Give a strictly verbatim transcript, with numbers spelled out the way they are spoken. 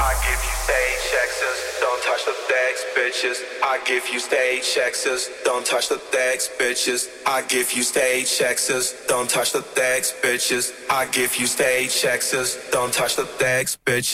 I give you stage access. Don't touch the decks, bitches. I give you stage access. Don't touch the decks, bitches. I give you stage access. Don't touch the decks, bitches. I give you stage access. Don't touch the decks, bitches.